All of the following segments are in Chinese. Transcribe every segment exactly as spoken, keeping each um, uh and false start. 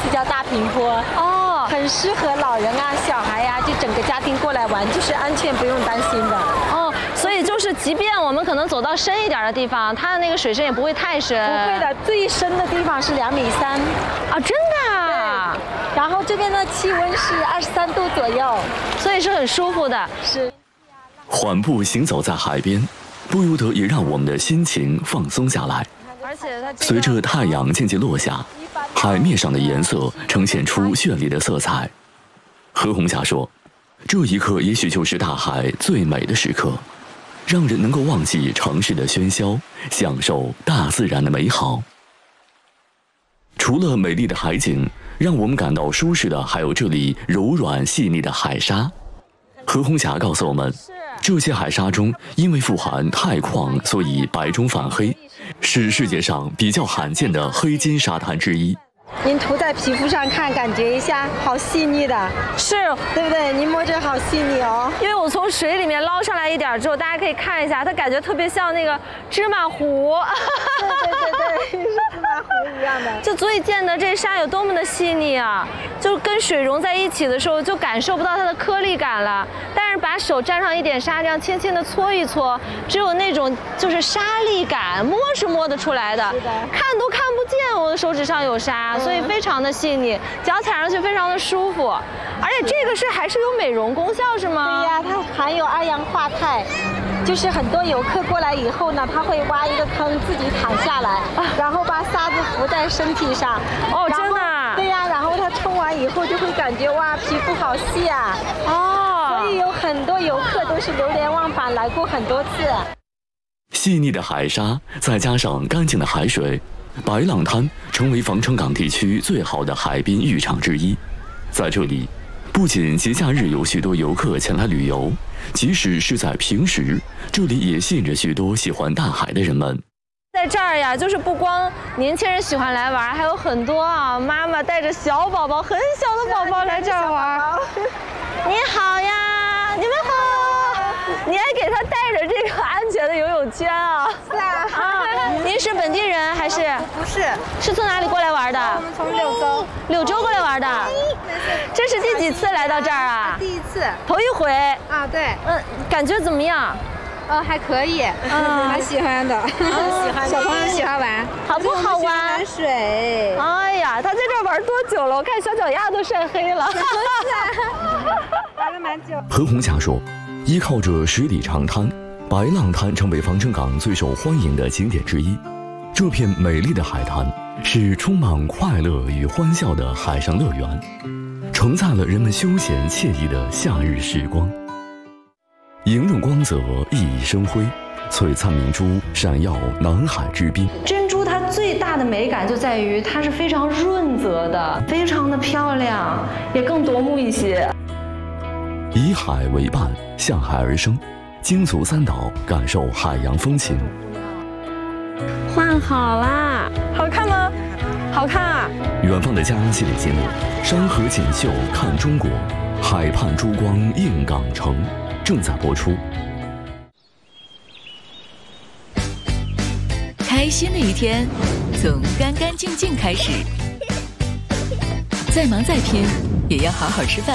字叫大平坡哦，很适合老人啊、小孩呀、啊，就整个家庭过来玩，就是安全不用担心的哦。所以就是，即便我们可能走到深一点的地方，它的那个水深也不会太深。 不会的，最深的地方是两米三啊，真的啊。 对。然后这边的气温是二十三度左右， 所以是很舒服的。 是。 缓步行走在海边，不由得也让我们的心情放松下来。 而且它随着太阳渐渐落下，海面上的颜色呈现出绚丽的色彩。何红霞说，这一刻也许就是大海最美的时刻，让人能够忘记城市的喧嚣，享受大自然的美好。除了美丽的海景，让我们感到舒适的还有这里柔软细腻的海沙。何红霞告诉我们，这些海沙中因为富含钛矿，所以白中泛黑，是世界上比较罕见的黑金沙滩之一。 您涂在皮肤上看，感觉一下，好细腻的， 是， 对不对？您摸着好细腻哦。 因为我从水里面捞上来一点之后，大家可以看一下，它感觉特别像那个芝麻糊。 对对对对，是芝麻糊一样的。 就足以见得这沙有多么的细腻啊！就跟水融在一起的时候，就感受不到它的颗粒感了。但是把手沾上一点沙，这样轻轻的搓一搓，只有那种就是沙粒感，摸是摸得出来的， 是的， 看都看不见我的手指上有沙。所以非常的细腻，脚踩上去非常的舒服，而且这个是还是有美容功效是吗？ 对呀，它含有二氧化钛，就是很多游客过来以后呢，他会挖一个坑自己躺下来，然后把沙子浮在身体上。 哦，真的啊？ 对呀，然后他冲完以后就会感觉哇，皮肤好细啊。哦，所以有很多游客都是流连忘返来过很多次。 细腻的海沙，再加上干净的海水，白浪滩成为防城港地区最好的海滨浴场之一。在这里，不仅节假日有许多游客前来旅游，即使是在平时，这里也吸引着许多喜欢大海的人们。 在这儿呀，就是不光年轻人喜欢来玩，还有很多啊妈妈带着小宝宝、很小的宝宝来这儿玩。你好呀，你们好。你还给他带着这个安全的游泳圈啊？ 是啊。 啊，您是本地人还是？ 不是， 是从哪里过来玩的？ 我们从柳州。 柳州过来玩的。这是第几次来到这儿啊？ 第一次。 头一回。 啊，对。 嗯，感觉怎么样？ 呃，还可以，嗯，蛮喜欢的，喜欢。小朋友喜欢玩， 好不好玩？ 玩水。 哎呀，他在这儿玩多久了？我看小脚丫都晒黑了。 玩了蛮久。 何红霞说，依靠着十里长滩，白浪滩成为防城港最受欢迎的景点之一。这片美丽的海滩是充满快乐与欢笑的海上乐园，承载了人们休闲惬意的夏日时光。莹润光泽，熠熠生辉，璀璨明珠闪耀南海之滨。 珍珠它最大的美感就在于它是非常润泽的，非常的漂亮，也更夺目一些。 以海为伴，向海而生，金足三岛，感受海洋风情。 换好啦，好看吗？好看啊！ 远方的家系列节目《山河锦绣看中国》，海畔珠光映港城正在播出。 开心的一天从干干净净开始，再忙再拼也要好好吃饭，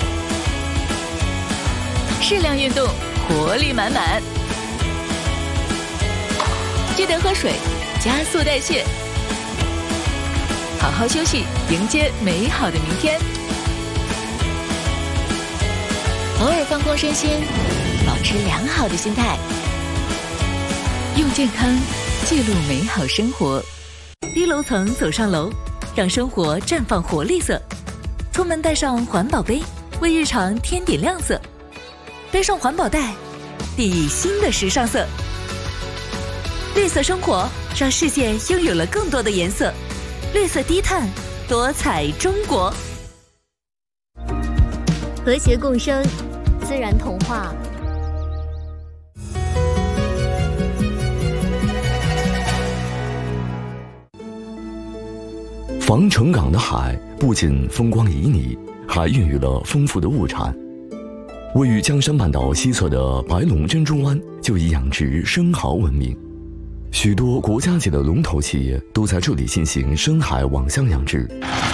适量运动，活力满满。记得喝水，加速代谢，好好休息，迎接美好的明天。偶尔放空身心，保持良好的心态，用健康记录美好生活。低楼层走上楼，让生活绽放活力色。出门带上环保杯，为日常添点亮色。背上环保袋，熠熠新的时尚色。绿色生活，让世界拥有了更多的颜色。绿色低碳，多彩中国。 和谐共生，自然童话。 防城港的海不仅风光旖旎，还孕育了丰富的物产。位于江山半岛西侧的白龙珍珠湾就以养殖生蚝闻名，许多国家级的龙头企业都在这里进行深海网箱养殖。